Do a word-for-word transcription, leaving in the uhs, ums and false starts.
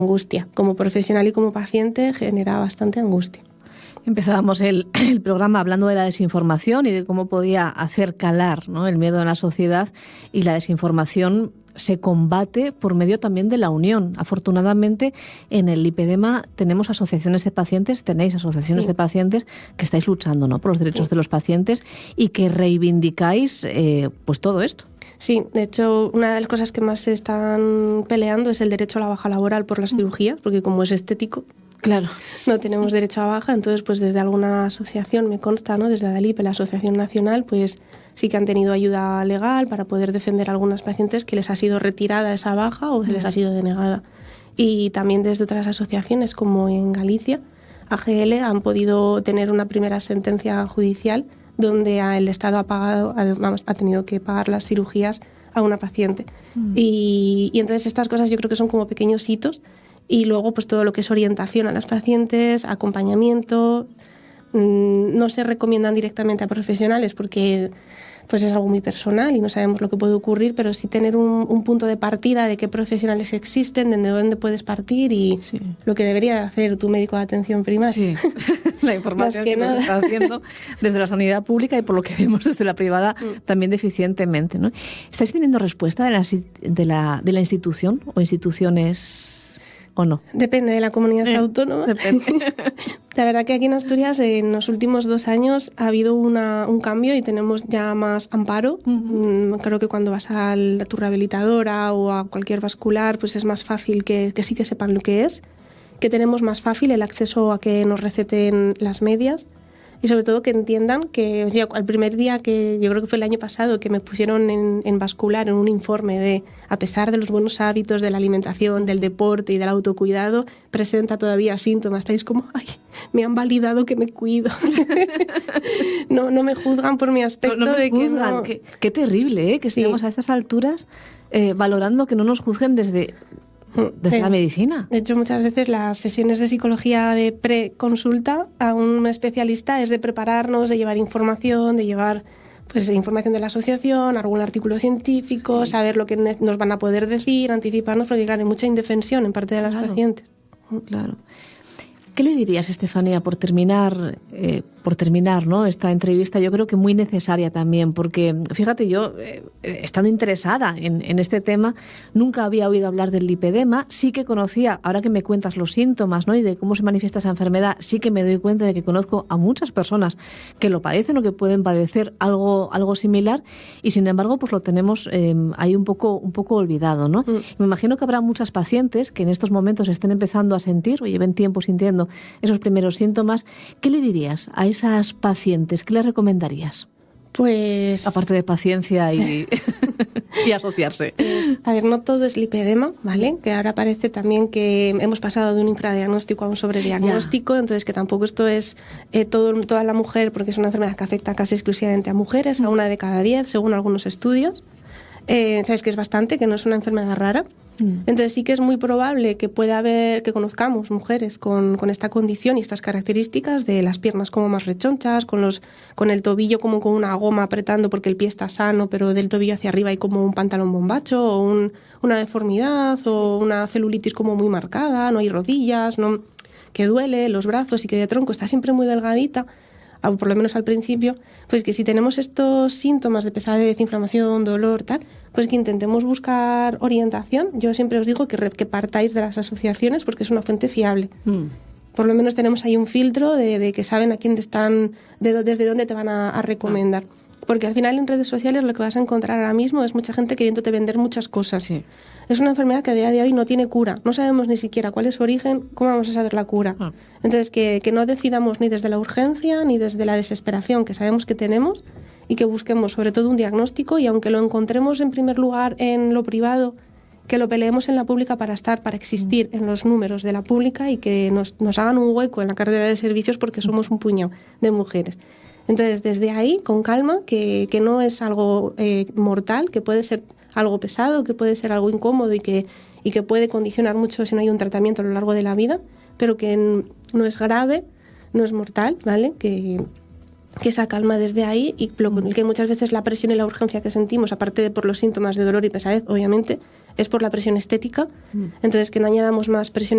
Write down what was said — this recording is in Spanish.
angustia. Como profesional y como paciente genera bastante angustia. Empezábamos el, el programa hablando de la desinformación y de cómo podía hacer calar, ¿no?, el miedo en la sociedad, y la desinformación se combate por medio también de la unión. Afortunadamente, en el lipedema tenemos asociaciones de pacientes, tenéis asociaciones sí. de pacientes que estáis luchando, ¿no?, por los derechos sí. de los pacientes y que reivindicáis eh, pues todo esto. Sí, de hecho, una de las cosas que más se están peleando es el derecho a la baja laboral por las cirugías, porque como es estético, claro, no tenemos derecho a baja. Entonces, pues desde alguna asociación, me consta, ¿no?, desde ADALIPE, la Asociación Nacional, pues sí que han tenido ayuda legal para poder defender a algunas pacientes que les ha sido retirada esa baja o se les ha sido denegada. Y también desde otras asociaciones, como en Galicia, A G L, han podido tener una primera sentencia judicial donde el Estado ha pagado, vamos, ha tenido que pagar las cirugías a una paciente. Mm. Y, y entonces estas cosas yo creo que son como pequeños hitos. Y luego pues todo lo que es orientación a las pacientes, acompañamiento, mmm, no se recomiendan directamente a profesionales porque pues es algo muy personal y no sabemos lo que puede ocurrir, pero sí tener un, un punto de partida de qué profesionales existen, de dónde puedes partir y sí. lo que debería hacer tu médico de atención primaria. Sí, la información que, que nos está haciendo desde la sanidad pública y por lo que vemos desde la privada mm. también deficientemente, ¿no? ¿Estáis teniendo respuesta de la, de la, de la institución o instituciones...? ¿O no? Depende de la comunidad eh, autónoma. Depende. La verdad que aquí en Asturias en los últimos dos años ha habido una, un cambio y tenemos ya más amparo. Uh-huh. Creo que cuando vas a, la, a tu rehabilitadora o a cualquier vascular, pues es más fácil que, que sí que sepan lo que es, que tenemos más fácil el acceso a que nos receten las medias y sobre todo que entiendan que ya, el primer día, que yo creo que fue el año pasado, que me pusieron en, en vascular en un informe de, a pesar de los buenos hábitos de la alimentación, del deporte y del autocuidado, presenta todavía síntomas. Estáis como, ay, me han validado que me cuido. no, no me juzgan por mi aspecto. No, no me de juzgan. Que no... qué, qué terrible, ¿eh? Que sí. sigamos a estas alturas eh, valorando que no nos juzguen desde... Desde de, la medicina. De hecho, muchas veces las sesiones de psicología de preconsulta a un especialista es de prepararnos, de llevar información, de llevar pues información de la asociación, algún artículo científico, sí. saber lo que nos van a poder decir, anticiparnos, porque claro, hay mucha indefensión en parte de las claro. pacientes. Claro. ¿Qué le dirías, Estefanía, por terminar, eh, por terminar, ¿no?, esta entrevista? Yo creo que muy necesaria también, porque fíjate, yo, eh, estando interesada en, en este tema, nunca había oído hablar del lipedema. Sí que conocía, ahora que me cuentas los síntomas, ¿no?, y de cómo se manifiesta esa enfermedad, sí que me doy cuenta de que conozco a muchas personas que lo padecen o que pueden padecer algo, algo similar, y sin embargo, pues lo tenemos eh, ahí un poco, un poco olvidado, ¿no? Mm. Me imagino que habrá muchas pacientes que en estos momentos estén empezando a sentir o lleven tiempo sintiendo esos primeros síntomas. ¿Qué le dirías a esas pacientes? ¿Qué le recomendarías? Pues... aparte de paciencia y, y asociarse. Pues, a ver, no todo es lipedema, ¿vale? Que ahora parece también que hemos pasado de un infradiagnóstico a un sobrediagnóstico, ya. Entonces que tampoco esto es eh, todo, toda la mujer, porque es una enfermedad que afecta casi exclusivamente a mujeres, a una de cada diez, según algunos estudios. Eh, Sabes que es bastante, que no es una enfermedad rara. Entonces sí que es muy probable que pueda haber, que conozcamos mujeres con, con esta condición y estas características de las piernas como más rechonchas, con los con el tobillo como con una goma apretando porque el pie está sano, pero del tobillo hacia arriba hay como un pantalón bombacho o un, una deformidad sí. o una celulitis como muy marcada, no hay rodillas, no, que duele, los brazos y que de tronco está siempre muy delgadita, o por lo menos al principio, pues que si tenemos estos síntomas de pesadez, inflamación, dolor, tal, pues que intentemos buscar orientación. Yo siempre os digo que, que partáis de las asociaciones porque es una fuente fiable. Mm. Por lo menos tenemos ahí un filtro de, de que saben a quién te están, de, desde dónde te van a, a recomendar. Ah. Porque al final en redes sociales lo que vas a encontrar ahora mismo es mucha gente queriéndote vender muchas cosas. Sí. Es una enfermedad que a día de hoy no tiene cura. No sabemos ni siquiera cuál es su origen, cómo vamos a saber la cura. Ah. Entonces, que, que no decidamos ni desde la urgencia ni desde la desesperación que sabemos que tenemos y que busquemos sobre todo un diagnóstico y aunque lo encontremos en primer lugar en lo privado, que lo peleemos en la pública para estar, para existir mm. en los números de la pública y que nos, nos hagan un hueco en la cartera de servicios porque somos un puñado de mujeres. Entonces, desde ahí, con calma, que, que no es algo eh, mortal, que puede ser algo pesado, que puede ser algo incómodo y que, y que puede condicionar mucho si no hay un tratamiento a lo largo de la vida, pero que n- no es grave, no es mortal, ¿vale? Que, que esa calma desde ahí y lo, que muchas veces la presión y la urgencia que sentimos, aparte de por los síntomas de dolor y pesadez, obviamente, es por la presión estética. Entonces, que no añadamos más presión